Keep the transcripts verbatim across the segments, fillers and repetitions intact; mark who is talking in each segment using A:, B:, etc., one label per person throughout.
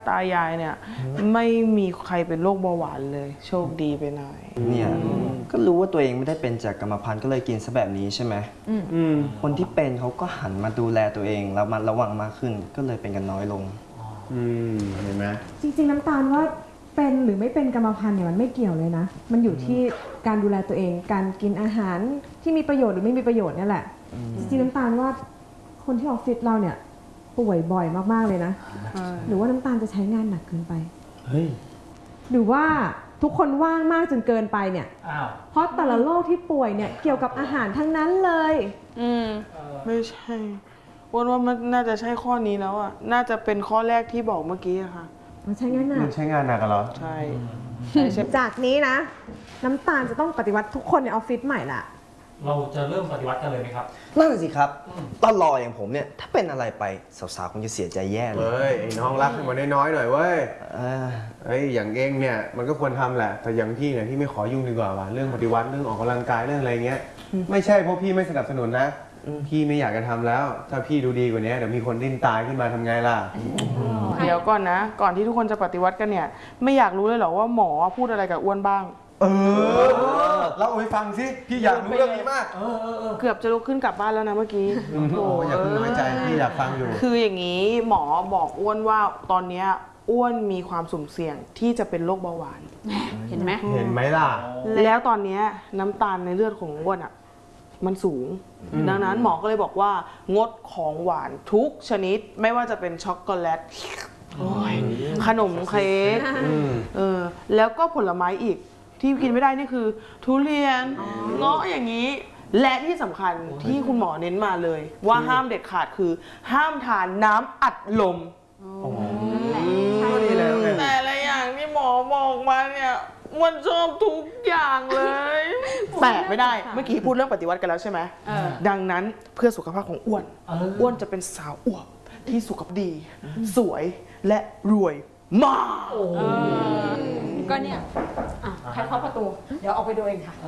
A: ตายายเนี่ยไม่มีใครเป็นโรคเบาหวานเลยโชคดีไปหน่อย
B: เนี่ยก็รู้ว่าตัวเองไม่ได้เป็นจากกรรมพันธุ์ก็เลยกินซะแบบนี้ใช่ไหมคนที่เป็นเขาก็หันมาดูแลตัวเองแล้วมันระวังมากขึ้นก็เลยเป็นกันน้อยลง
C: อืมเห็นไหม
D: จริงๆน้ำตาลว่าเป็นหรือไม่เป็นกรรมพันธุ์เนี่ยมันไม่เกี่ยวเลยนะมันอยู่ที่การดูแลตัวเองการกินอาหารที่มีประโยชน์หรือไม่มีประโยชน์นี่แหละจริงๆน้ำตาลว่าคนที่ออฟฟิศเราเนี่ยป่วยบ่อยมากๆเลยนะหรือว่าน้ำตาลจะใช้งานหนักเกินไปเฮ้ยหรือว่าทุกคนว่างมากจนเกินไปเนี่ยเพราะแต่ละโรคที่ป่วยเนี่ยเกี่ยวกับอาหารทั้งนั้นเลย
A: อืมไม่ใช่ว่าว่ามันน่าจะใช่ข้อนี้แล้วอ่ะน่าจะเป็นข้อแรกที่บอกเมื่อกี้อะค่ะ
D: มันใช้งานหนัก
C: มันใช้งานหนักเหรอ
A: ใช่
D: จากนี้นะน้ำตาลจะต้องปฏิวัติทุกคนในออฟฟิศใหม่ละ
E: เราจะเริ่มปฏิวัติกันเลยไหมครับ
B: นั่นสิครับตอนรออย่างผมเนี่ยถ้าเป็นอะไรไปสาวๆคงจะเสียใจแย่เลย
C: เฮ้ยไอ้น้องรักขึ้นมาน้อยๆหน่อยเว้ยเฮ้ยอย่างเองเนี่ยมันก็ควรทำแหละแต่อย่างพี่เนี่ยพี่ไม่ขอยุ่งดีกว่าว่ะเรื่องปฏิวัติเรื่องออกกำลังกายเรื่องอะไรเงี้ยไม่ใช่เพราะพี่ไม่สนับสนุนนะพี่ไม่อยากจะทำแล้วถ้าพี่ดูดีกว่านี้เดี๋ยวมีคนดิ้นตายขึ้นมาทำไงล่ะ
A: เดี๋ยวก่อนนะก่อนที่ทุกคนจะปฏิวัติกันเนี่ยไม่อยากรู้เลยเหรอว่าหมอพูดอะไรกับอ้วนบ้าง
C: เออเราเอาไปฟังสิพี่อยากรู้เรื่องนี้มาก
A: เกือบจะลุกขึ้นกลับบ้านแล้วนะเมื่อกี้
C: โอ้อยากคุณน้อยใจพี่อยากฟังอยู่
A: คืออย่างนี้หมอบอกอ้วนว่าตอนนี้อ้วนมีความสุ่มเสี่ยงที่จะเป็นโรคเบาหวาน
E: เห็นไหม
C: เห็นไหมล่ะ
A: แล้วตอนนี้น้ำตาลในเลือดของอ้วนอ่ะมันสูงดังนั้นหมอก็เลยบอกว่างดของหวานทุกชนิดไม่ว่าจะเป็นช็อกโกแลตขนมเค้กเออแล้วก็ผลไม้อีกที่กินไม่ได้นี่คือทุเรียนเงาะอย่างนี้และที่สำคัญที่คุณหมอเน้นมาเลยว่าห้ามเด็ดขาดคือห้ามทานน้ำอัดลมแต่ละอย่างที่หมอบอกมาเนี่ยมันชอบทุกอย่างเลยแต่ไม่ได้เมื่อกี้พูดเรื่องปฏิวัติกันแล้วใช่ไหมดังนั้นเพื่อสุขภาพของอ้วนอ้วนจะเป็นสาวอวบที่สุขภาพดีสวยและรวยมาก
F: ก็เนี่ยใครเคาะประตูเดี๋ยวออกไปดูเองค่ะ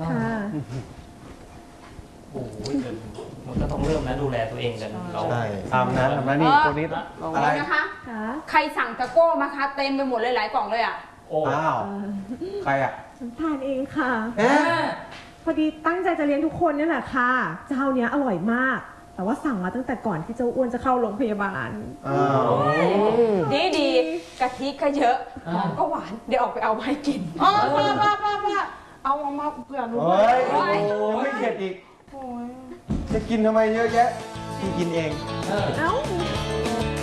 E: โอ้โหมันก็ต้องเริ่มนะดูแลตัวเองกันเรา
C: ทำนะทำนะนี่ตัวนี้
F: อะไรนะคะใครสั่งตะโก้มาคะเต็มไปหมดเลยหลายกล่องเลยอ่ะ
C: อ้าวใครอ่ะ
D: ฉันทานเองค่ะพอดีตั้งใจจะเลี้ยงทุกคนนี่แหละค่ะเจ้าเนี้ยอร่อยมากแต่ว่าสั่งมาตั้งแต่ก่อนที่เจ้าอ้วนจะเข้าโรงพยาบาล
F: ดีดีกะทิก็เยอะหอมก็หวานเดี๋ยวออกไปเอาให้กิน
A: ป้าป้าป้าป้าเอามามาเผื่อหนู
C: โอ้ยไม่เข็ดอีกจะกินทำไมเยอะแยะพี่กินเอง
D: เอ้า